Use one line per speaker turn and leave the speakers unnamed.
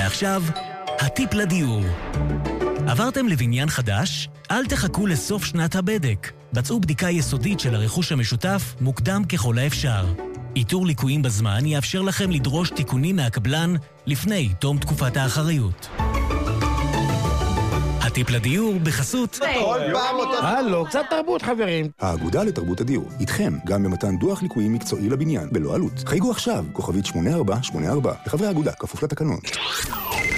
ועכשיו, הטיפ לדיור. עברתם לבניין חדש? אל תחכו לסוף שנת הבדק. בצעו בדיקה יסודית של הרכוש המשותף מוקדם ככל האפשר. איתור ליקויים בזמן יאפשר לכם לדרוש תיקונים מהקבלן לפני תום תקופת האחריות. הטיפ לדיור בחסות.
הלו, קצת תרבות חברים.
האגודה לתרבות הדיור, איתכם גם במתן דוח ליקויים מקצועי לבניין, בלא עלות. חייגו עכשיו, כוכבית 8484, לחברי האגודה, כפוף לתקנון.